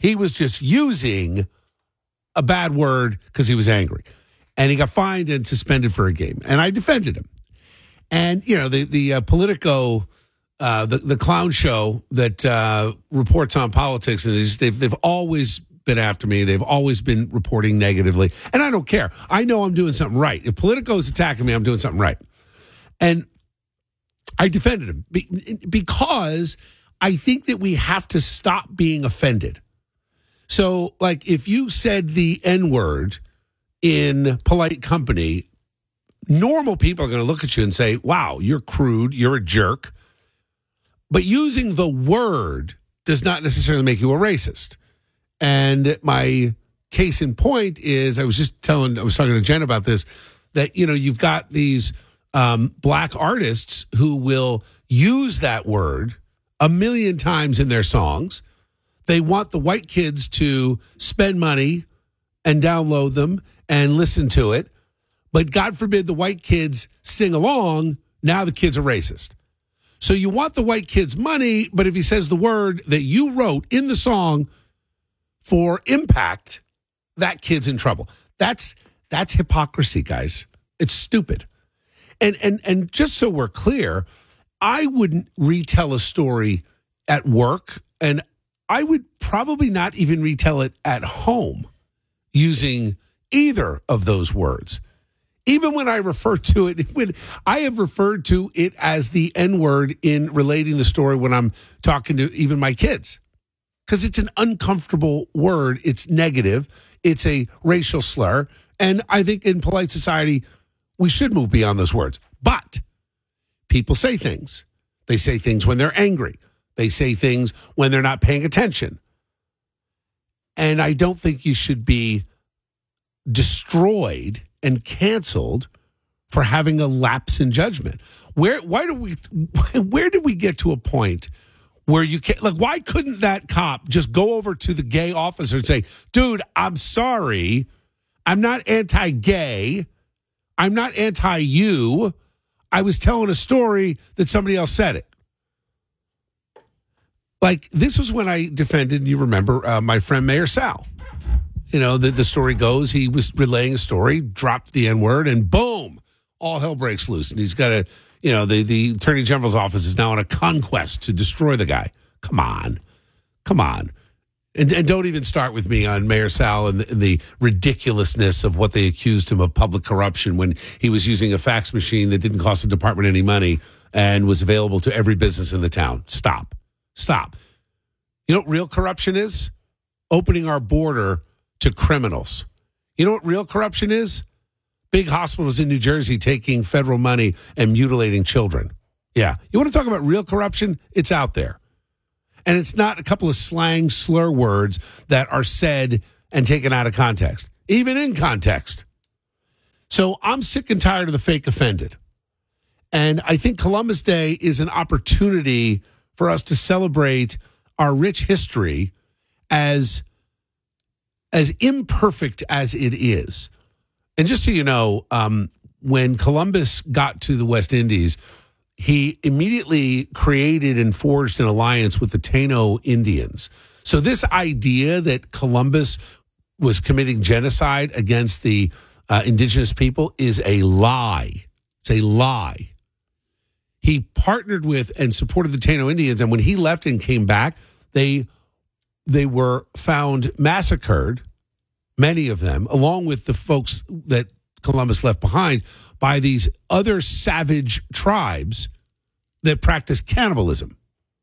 He was just using a bad word because he was angry. And he got fined and suspended for a game. And I defended him. And, you know, the Politico, the clown show that reports on politics, and they've always been after me. They've always been reporting negatively. And I don't care. I know I'm doing something right. If Politico is attacking me, I'm doing something right. And I defended him because I think that we have to stop being offended. So, like, if you said the N-word in polite company, normal people are going to look at you and say, wow, you're crude, you're a jerk. But using the word does not necessarily make you a racist. And my case in point is, I was talking to Jen about this, that, you know, you've got these black artists who will use that word a million times in their songs. They want the white kids to spend money and download them and listen to it. But God forbid the white kids sing along. Now the kids are racist. So you want the white kids' money, but if he says the word that you wrote in the song for impact, that kid's in trouble. That's hypocrisy, guys. It's stupid. And just so we're clear, I wouldn't retell a story at work, and I would probably not even retell it at home using either of those words. Even when I refer to it, when I have referred to it as the N-word in relating the story when I'm talking to even my kids. Because it's an uncomfortable word. It's negative. It's a racial slur. And I think in polite society, we should move beyond those words. But people say things. They say things when they're angry. They say things when they're not paying attention. And I don't think you should be destroyed and canceled for having a lapse in judgment. Where did we get to a point where you can't, like, why couldn't that cop just go over to the gay officer and say, dude, I'm sorry. I'm not anti-gay. I'm not anti-you. I was telling a story that somebody else said it. Like, this was when I defended, you remember, my friend Mayor Sal. You know, the story goes, he was relaying a story, dropped the N-word, and boom, all hell breaks loose. And he's got a, you know, the Attorney General's office is now on a conquest to destroy the guy. Come on. And don't even start with me on Mayor Sal and the ridiculousness of what they accused him of public corruption when he was using a fax machine that didn't cost the department any money and was available to every business in the town. Stop. You know what real corruption is? Opening our border to criminals. You know what real corruption is? Big hospitals in New Jersey taking federal money and mutilating children. Yeah. You want to talk about real corruption? It's out there. And it's not a couple of slang slur words that are said and taken out of context, even in context. So I'm sick and tired of the fake offended. And I think Columbus Day is an opportunity for us to celebrate our rich history as imperfect as it is. And just so you know, when Columbus got to the West Indies, he immediately created and forged an alliance with the Taino Indians. So this idea that Columbus was committing genocide against the indigenous people is a lie. It's a lie. He partnered with and supported the Taino Indians, and when he left and came back, they were found massacred, many of them, along with the folks that Columbus left behind, by these other savage tribes that practice cannibalism.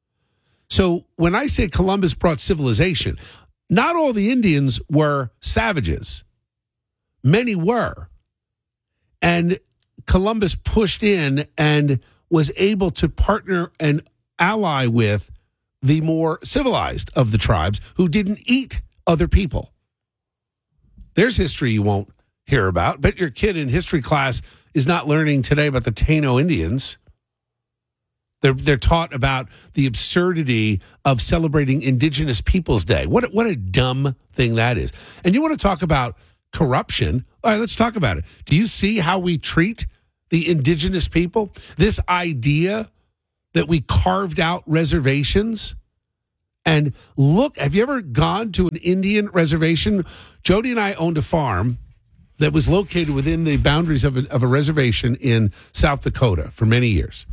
So when I say Columbus brought civilization, not all the Indians were savages. Many were. And Columbus pushed in and was able to partner and ally with the more civilized of the tribes who didn't eat other people. There's history you won't hear about. Bet your kid in history class is not learning today about the Taino Indians. They're taught about the absurdity of celebrating Indigenous Peoples Day. What a dumb thing that is. And you want to talk about corruption? All right, let's talk about it. Do you see how we treat the indigenous people? This idea that we carved out reservations And look, have you ever gone to an Indian reservation? Jody and I owned a farm that was located within the boundaries of a reservation in South Dakota for many years.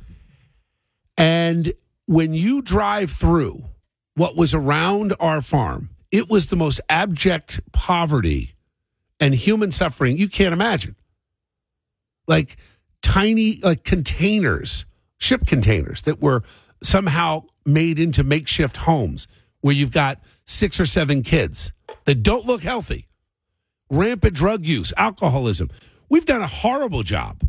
And when you drive through what was around our farm, it was the most abject poverty and human suffering you can't imagine. Like tiny containers, ship containers that were somehow made into makeshift homes where you've got 6 or 7 kids that don't look healthy. Rampant drug use, alcoholism. We've done a horrible job.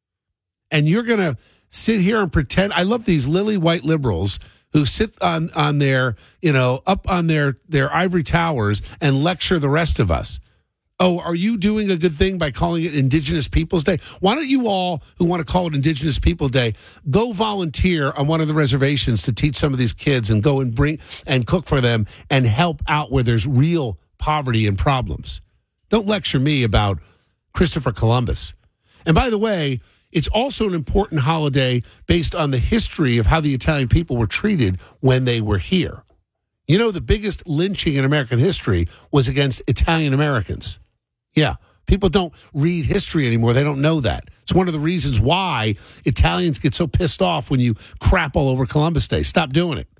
And you're going to sit here and pretend. I love these lily white liberals who sit on their, up on their ivory towers and lecture the rest of us. Oh, are you doing a good thing by calling it Indigenous Peoples Day? Why don't you all who want to call it Indigenous People Day go volunteer on one of the reservations to teach some of these kids and go and bring and cook for them and help out where there's real poverty and problems. Don't lecture me about Christopher Columbus. And by the way, it's also an important holiday based on the history of how the Italian people were treated when they were here. You know, the biggest lynching in American history was against Italian Americans. Yeah, people don't read history anymore. They don't know that. It's one of the reasons why Italians get so pissed off when you crap all over Columbus Day. Stop doing it.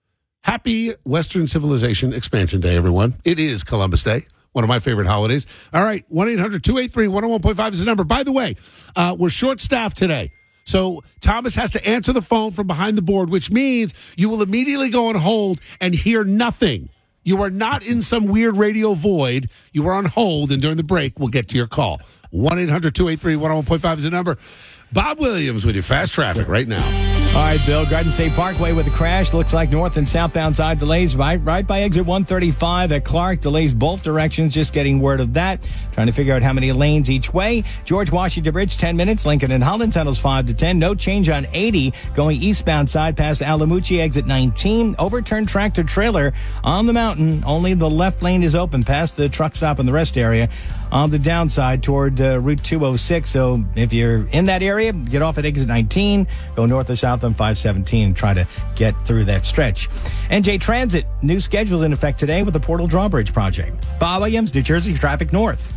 Happy Western Civilization Expansion Day, everyone. It is Columbus Day. One of my favorite holidays. All right, 1-800-283-101.5 is the number. By the way, we're short-staffed today. So Thomas has to answer the phone from behind the board, which means you will immediately go on hold and hear nothing. You are not in some weird radio void. You are on hold, and during the break, we'll get to your call. 1-800-283-101.5 is the number. Bob Williams with your fast traffic right now. All right, Bill, Garden State Parkway with a crash. Looks like north and southbound side delays right by exit 135 at Clark. Delays both directions. Just getting word of that. Trying to figure out how many lanes each way. George Washington Bridge, 10 minutes. Lincoln and Holland tunnels 5 to 10. No change on 80 going eastbound side past Alamucci, exit 19. Overturned tractor trailer on the mountain. Only the left lane is open past the truck stop in the rest area. On the downside toward Route 206. So if you're in that area, get off at exit 19, go north or south on 517 and try to get through that stretch. NJ Transit, new schedules in effect today with the Portal Drawbridge project. Bob Williams, New Jersey Traffic North.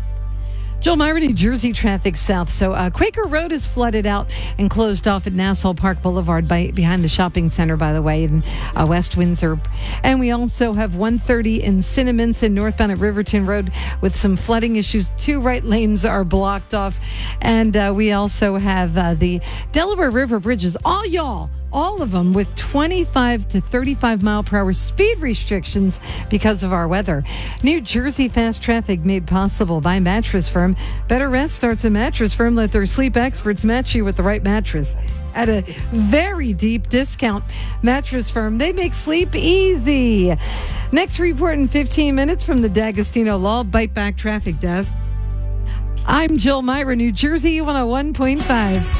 Joel Myra, New Jersey traffic south. So Quaker Road is flooded out and closed off at Nassau Park Boulevard behind the shopping center, by the way, in West Windsor. And we also have 130 in Cinnaminson, northbound at Riverton Road with some flooding issues. 2 right lanes are blocked off. And we also have the Delaware River bridges. All of them with 25 to 35 mile per hour speed restrictions because of our weather. New Jersey fast traffic made possible by Mattress Firm. Better rest starts at Mattress Firm. Let their sleep experts match you with the right mattress at a very deep discount. Mattress Firm, they make sleep easy. Next report in 15 minutes from the D'Agostino Law Bite Back Traffic Desk. I'm Jill Myra, New Jersey 101.5.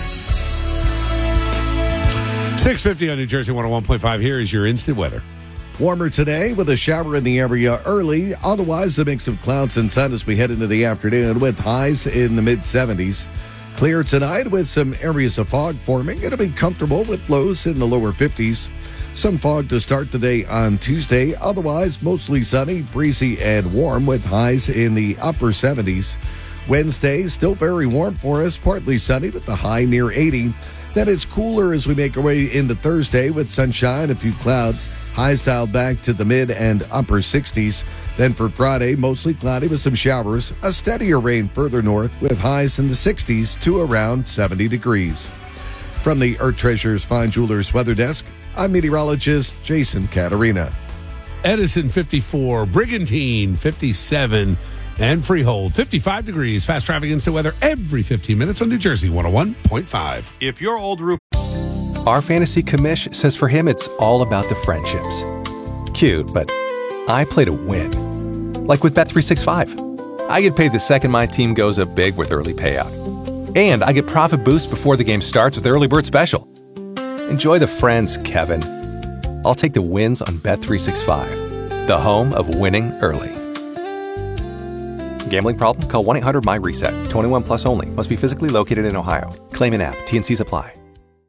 650 on New Jersey 101.5. Here is your instant weather. Warmer today with a shower in the area early. Otherwise, a mix of clouds and sun as we head into the afternoon with highs in the mid-70s. Clear tonight with some areas of fog forming. It'll be comfortable with lows in the lower 50s. Some fog to start the day on Tuesday. Otherwise, mostly sunny, breezy, and warm with highs in the upper 70s. Wednesday, still very warm for us. Partly sunny with the high near 80. Then it's cooler as we make our way into Thursday with sunshine, a few clouds, highs dialed back to the mid and upper 60s. Then for Friday, mostly cloudy with some showers, a steadier rain further north with highs in the 60s to around 70 degrees. From the Earth Treasures Fine Jewelers Weather Desk, I'm meteorologist Jason Caterina. Edison 54, Brigantine 57, and Freehold 55 degrees. Fast traffic instant weather every 15 minutes on New Jersey 101.5. If your old roof... Our fantasy commish says for him it's all about the friendships. Cute, but I play to win. Like with Bet365. I get paid the second my team goes up big with early payout. And I get profit boost before the game starts with Early Bird Special. Enjoy the friends, Kevin. I'll take the wins on Bet365, the home of winning early. Gambling problem? Call 1-800-MY-RESET. 21 plus only. Must be physically located in Ohio. Claim in app. T&Cs apply.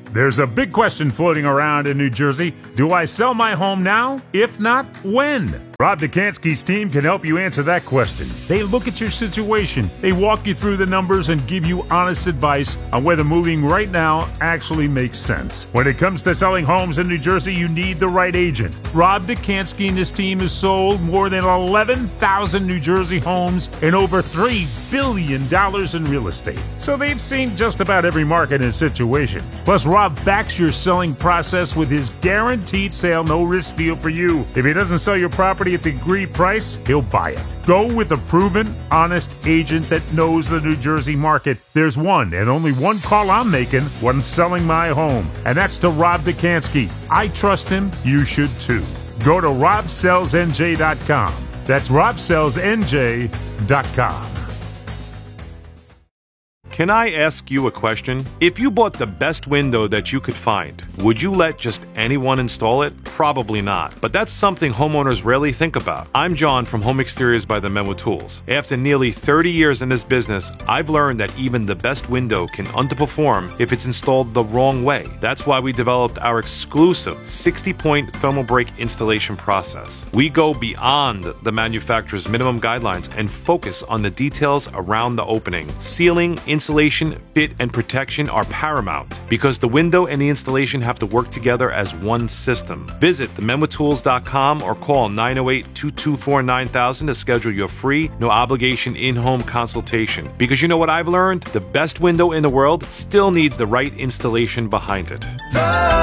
There's a big question floating around in New Jersey. Do I sell my home now? If not, when? Rob Dekanski's team can help you answer that question. They look at your situation, they walk you through the numbers, and give you honest advice on whether moving right now actually makes sense. When it comes to selling homes in New Jersey, you need the right agent. Rob Dekanski and his team has sold more than 11,000 New Jersey homes and over $3 billion in real estate. So they've seen just about every market and situation. Plus, Rob backs your selling process with his guaranteed sale, no risk deal for you. If he doesn't sell your property at the agreed price, he'll buy it. Go with a proven, honest agent that knows the New Jersey market. There's one and only one call I'm making when selling my home, and that's to Rob Dekanski. I trust him. You should too. Go to robsellsnj.com. That's robsellsnj.com. Can I ask you a question? If you bought the best window that you could find, would you let just anyone install it? Probably not. But that's something homeowners rarely think about. I'm John from Home Exteriors by the Memo Tools. After nearly 30 years in this business, I've learned that even the best window can underperform if it's installed the wrong way. That's why we developed our exclusive 60-point thermal break installation process. We go beyond the manufacturer's minimum guidelines and focus on the details around the opening. Sealing, insulation, fit, and protection are paramount because the window and the installation have to work together as one system. Visit thememotools.com or call 908-224-9000 to schedule your free, no obligation in-home consultation. Because you know what I've learned? The best window in the world still needs the right installation behind it.